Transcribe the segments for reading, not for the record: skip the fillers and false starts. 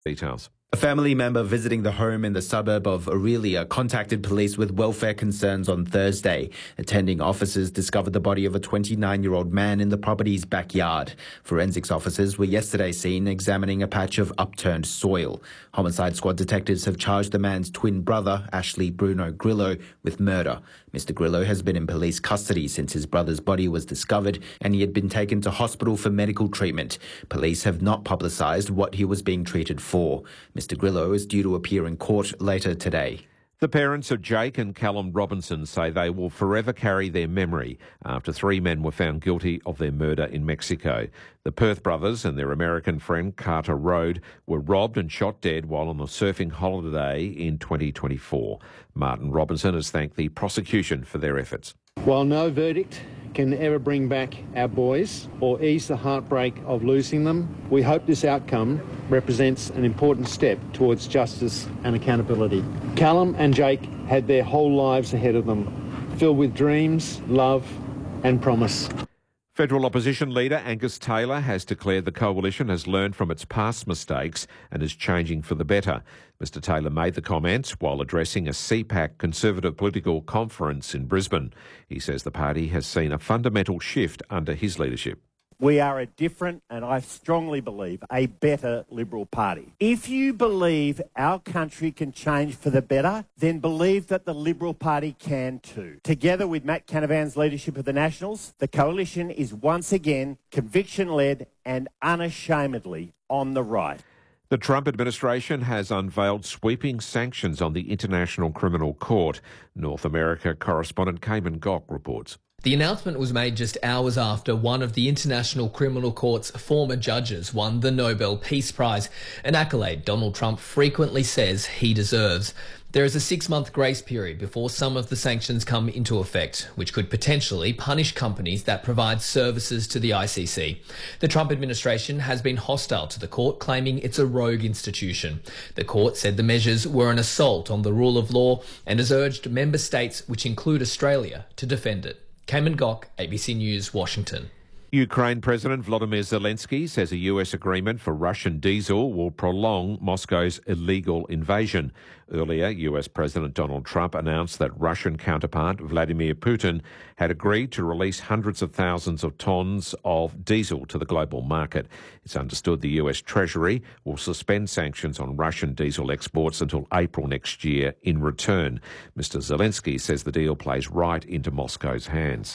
Details. A family member visiting the home in the suburb of Aurelia contacted police with welfare concerns on Thursday. Attending officers discovered the body of a 29-year-old man in the property's backyard. Forensics officers were yesterday seen examining a patch of upturned soil. Homicide squad detectives have charged the man's twin brother, Ashley Bruno Grillo, with murder. Mr. Grillo has been in police custody since his brother's body was discovered and he had been taken to hospital for medical treatment. Police have not publicised what he was being treated for. Mr. Grillo is due to appear in court later today. The parents of Jake and Callum Robinson say they will forever carry their memory after 3 men were found guilty of their murder in Mexico. The Perth brothers and their American friend Carter Rode were robbed and shot dead while on a surfing holiday in 2024. Martin Robinson has thanked the prosecution for their efforts. While no verdict can ever bring back our boys or ease the heartbreak of losing them, we hope this outcome represents an important step towards justice and accountability. Callum and Jake had their whole lives ahead of them, filled with dreams, love and promise. Federal opposition leader Angus Taylor has declared the coalition has learned from its past mistakes and is changing for the better. Mr Taylor made the comments while addressing a CPAC Conservative political conference in Brisbane. He says the party has seen a fundamental shift under his leadership. We are a different, and I strongly believe, a better Liberal Party. If you believe our country can change for the better, then believe that the Liberal Party can too. Together with Matt Canavan's leadership of the Nationals, the coalition is once again conviction-led and unashamedly on the right. The Trump administration has unveiled sweeping sanctions on the International Criminal Court. North America correspondent Cayman Gok reports. The announcement was made just hours after one of the International Criminal Court's former judges won the Nobel Peace Prize, an accolade Donald Trump frequently says he deserves. There is a 6-month grace period before some of the sanctions come into effect, which could potentially punish companies that provide services to the ICC. The Trump administration has been hostile to the court, claiming it's a rogue institution. The court said the measures were an assault on the rule of law and has urged member states, which include Australia, to defend it. Cayman Gok, ABC News, Washington. Ukraine President Volodymyr Zelensky says a US agreement for Russian diesel will prolong Moscow's illegal invasion. Earlier, US President Donald Trump announced that Russian counterpart Vladimir Putin had agreed to release hundreds of thousands of tons of diesel to the global market. It's understood the US Treasury will suspend sanctions on Russian diesel exports until April next year in return. Mr. Zelensky says the deal plays right into Moscow's hands.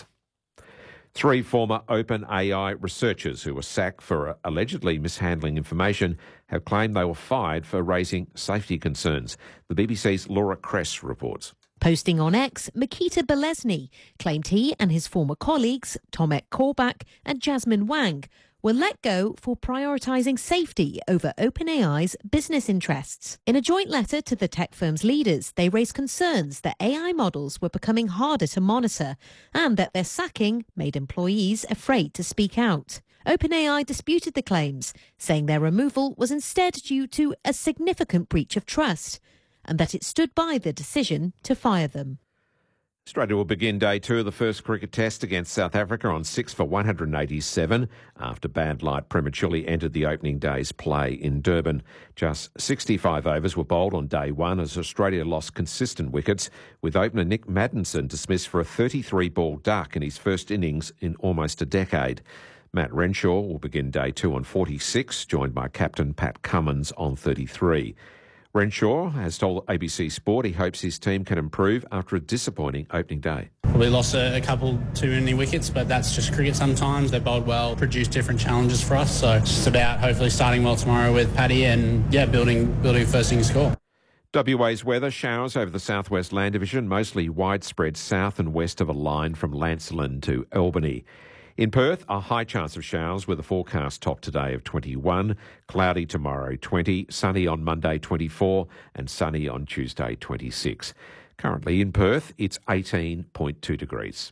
3 former OpenAI researchers who were sacked for allegedly mishandling information have claimed they were fired for raising safety concerns. The BBC's Laura Kress reports. Posting on X, Mikita Belesny claimed he and his former colleagues, Tomek Korbach and Jasmine Wang, were let go for prioritising safety over OpenAI's business interests. In a joint letter to the tech firm's leaders, they raised concerns that AI models were becoming harder to monitor and that their sacking made employees afraid to speak out. OpenAI disputed the claims, saying their removal was instead due to a significant breach of trust and that it stood by the decision to fire them. Australia will begin day 2 of the first cricket test against South Africa on 6 for 187 after bad light prematurely entered the opening day's play in Durban. Just 65 overs were bowled on day 1 as Australia lost consistent wickets, with opener Nick Maddinson dismissed for a 33-ball duck in his first innings in almost a decade. Matt Renshaw will begin day 2 on 46, joined by captain Pat Cummins on 33. Renshaw has told ABC Sport he hopes his team can improve after a disappointing opening day. We lost a couple too many wickets, but that's just cricket sometimes. They bowled well, produced different challenges for us. So it's just about hopefully starting well tomorrow with Paddy and building first innings score. WA's weather: showers over the southwest land division, mostly widespread south and west of a line from Lancelin to Albany. In Perth, a high chance of showers with a forecast top today of 21, cloudy tomorrow 20, sunny on Monday 24 and sunny on Tuesday 26. Currently in Perth, it's 18.2 degrees.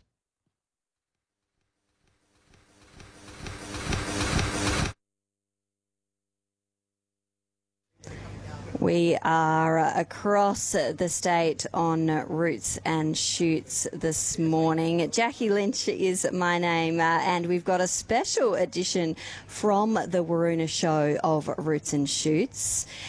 We are across the state on Roots and Shoots this morning. Jackie Lynch is my name, and we've got a special edition from the Waroona show of Roots and Shoots.